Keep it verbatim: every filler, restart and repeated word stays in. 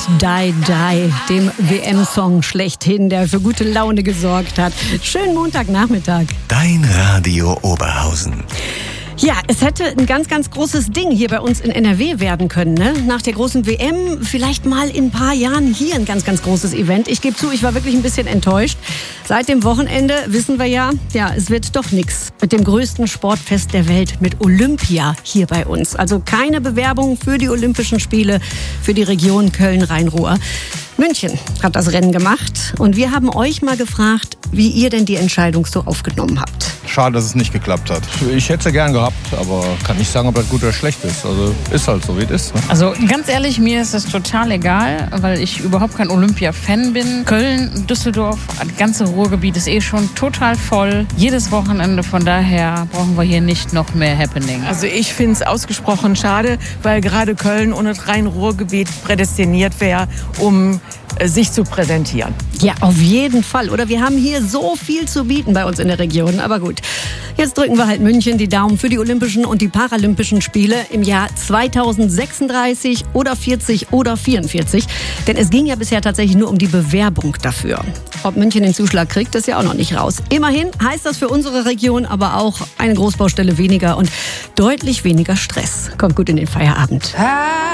Die Die, dem W M-Song schlechthin, der für gute Laune gesorgt hat. Schönen Montagnachmittag. Dein Radio Oberhausen. Ja, es hätte ein ganz, ganz großes Ding hier bei uns in N R W werden können. Ne? Nach der großen W M, vielleicht mal in ein paar Jahren hier ein ganz, ganz großes Event. Ich gebe zu, ich war wirklich ein bisschen enttäuscht. Seit dem Wochenende wissen wir ja, ja, es wird doch nichts mit dem größten Sportfest der Welt, mit Olympia hier bei uns. Also keine Bewerbung für die Olympischen Spiele für die Region Köln-Rhein-Ruhr. München hat das Rennen gemacht und wir haben euch mal gefragt, wie ihr denn die Entscheidung so aufgenommen habt. Schade, dass es nicht geklappt hat. Ich hätte es ja gern gehabt, aber kann nicht sagen, ob das gut oder schlecht ist. Also ist halt so, wie es ist. Ne? Also ganz ehrlich, mir ist es total egal, weil ich überhaupt kein Olympia-Fan bin. Köln, Düsseldorf, das ganze Ruhrgebiet ist eh schon total voll. Jedes Wochenende, von daher brauchen wir hier nicht noch mehr Happening. Also ich finde es ausgesprochen schade, weil gerade Köln und das Rhein-Ruhr-Gebiet prädestiniert wäre, um sich zu präsentieren. Ja, auf jeden Fall. Oder wir haben hier so viel zu bieten bei uns in der Region. Aber gut, jetzt drücken wir halt München die Daumen für die Olympischen und die Paralympischen Spiele im Jahr zweitausendsechsunddreißig oder vierzig oder vierundvierzig. Denn es ging ja bisher tatsächlich nur um die Bewerbung dafür. Ob München den Zuschlag kriegt, ist ja auch noch nicht raus. Immerhin heißt das für unsere Region aber auch eine Großbaustelle weniger und deutlich weniger Stress. Kommt gut in den Feierabend.